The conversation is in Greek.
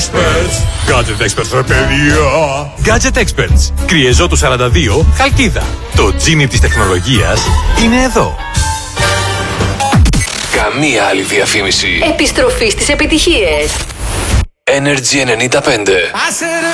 Experts. Gadget Experts, ρε παιδιά. Gadget Experts. Κριεζό του 42, Χαλκίδα. Το τζίνι της τεχνολογίας είναι εδώ. Καμία άλλη διαφήμιση. Επιστροφή στις επιτυχίες. Energy 95.